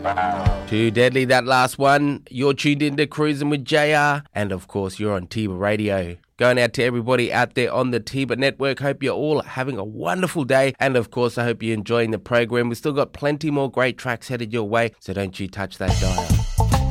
Too deadly, that last one. You're tuned into Cruising with JR. And of course, you're on Tiba Radio. Going out to everybody out there on the Tiba Network. Hope you're all having a wonderful day. And of course, I hope you're enjoying the program. We've still got plenty more great tracks headed your way. So don't you touch that dial.